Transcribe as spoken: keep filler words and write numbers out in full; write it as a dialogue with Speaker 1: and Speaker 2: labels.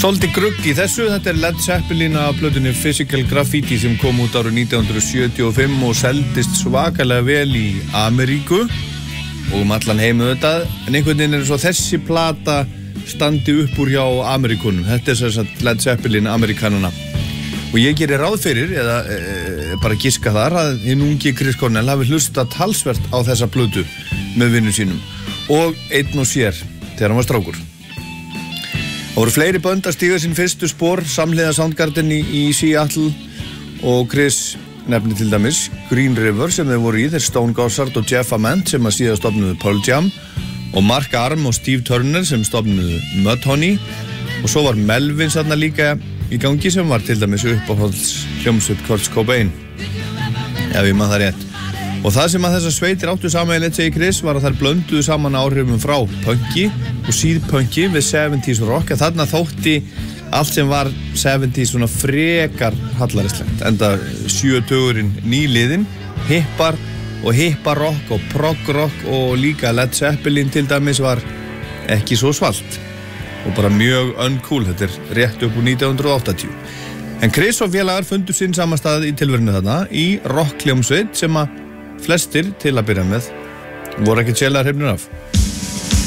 Speaker 1: Svolítið grugg í þessu, þetta er Led Zeppelin af plötunni Physical Graffiti sem kom út árið nítján hundruð sjötíu og fimm og seldist svakalega vel í Ameríku og um allan heimu þetta, en einhvern veginn er svo þessi plata standi upp úr hjá Ameríkunum. Þetta er þess að Led Zeppelin Amerikanana. Og ég gerir ráð fyrir, eða e, bara giska þar, að hinn ungi Chris Cornell hafi hlustað talsvert á þessa plötu með vinnum sínum og einn og sér þegar hann var strákur. Það voru fleiri bönd að stíga sín fyrstu spor samhliða Soundgarden í, í Seattle og Chris nefnir til dæmis Green River sem þeir voru í, þeir Stone Gossard og Jeff Ament sem að síðan stofnuðu Pearl Jam og Mark Arm og Steve Turner sem stofnuðu Mudhoney og svo var Melvin þarna líka í gangi sem var til dæmis uppáhalds hljómsveit Kurt Cobain, ef ég maður það rétt. Og það sem að þessar sveitir áttu sameiginlegt, segir Chris, var að þær blönduðu saman áhrifum frá punki og síðpunki við seventies rock, en þarna þótti allt sem var seventies svona frekar hallarislegt, enda sjötugurinn nýliðin, hippar og hipparrock og prog-rock og líka Led Zeppelin til dæmis var ekki svo svalt og bara mjög uncool, þetta er rétt upp úr nítján hundruð áttatíu. En Chris og félagar fundu sinn samastað í tilverinu þarna í rockhljómsveit sem að flestir til að byrja með voru ekki sérlega hrifnir af.